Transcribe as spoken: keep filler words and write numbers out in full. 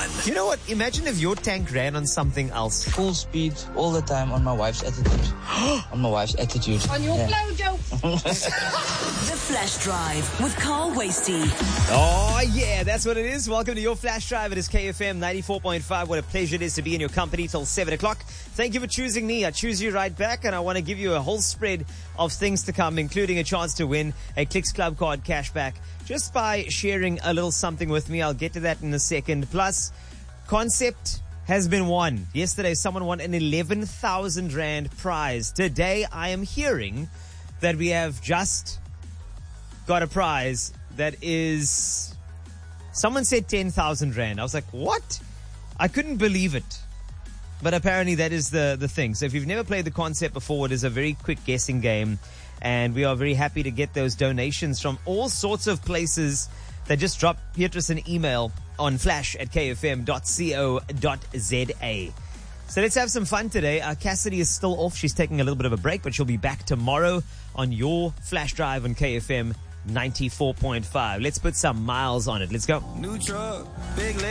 one. You know what? Imagine if your tank ran on something else. Full speed all the time on my wife's attitude. on my wife's attitude. On your yeah. blowjob. The Flash Drive with Carl Wasty. Oh, yeah, that's what it is. Welcome to your Flash Drive. It is K F M ninety-four point five. What a pleasure it is to be in your company till seven o'clock. Thank you for choosing me. I choose you right back, and I want to give you a whole spread of things to come, including a chance to win a Clicks Club card cashback just by sharing a little something with me. I'll get to that in a second. Plus, Concept has been won. Yesterday, someone won an eleven thousand rand prize. Today, I am hearing that we have just got a prize that is, someone said ten thousand rand. I was like, what? I couldn't believe it. But apparently that is the, the thing. So if you've never played the Concept before, it is a very quick guessing game. And we are very happy to get those donations from all sorts of places that just drop Petrus an email on flash at k f m dot co dot z a. So let's have some fun today. Uh, Cassidy is still off. She's taking a little bit of a break, but she'll be back tomorrow on your Flash Drive on K F M ninety-four point five. Let's put some miles on it. Let's go. New truck, big